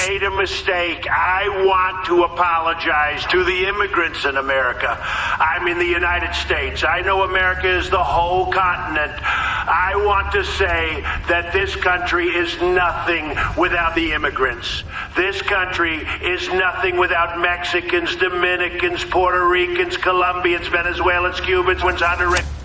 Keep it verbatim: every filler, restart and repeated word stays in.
made a mistake. I want to apologize to the immigrants in America. I'm in the United States. I know America is the whole continent. I want to say that this country is nothing without the immigrants. This country is nothing without Mexicans, Dominicans, Puerto Ricans, Colombians, Venezuelans, Cubans, Honduras.